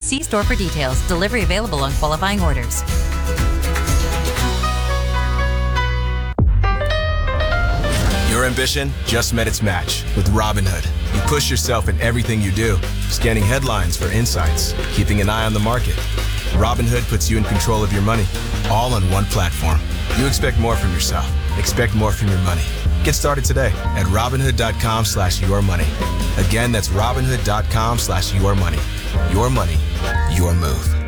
See store for details. Delivery available on qualifying orders. Your ambition just met its match with Robinhood. You push yourself in everything you do, scanning headlines for insights, keeping an eye on the market. Robinhood puts you in control of your money, all on one platform. You expect more from yourself. Expect more from your money. Get started today at Robinhood.com/yourmoney. Again, that's Robinhood.com/yourmoney. Your money, your move.